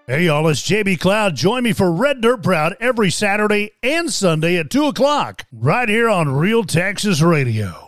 Hey, y'all, it's JB Cloud. Join me for Red Dirt Proud every Saturday and Sunday at 2 o'clock, right here on Real Texas Radio.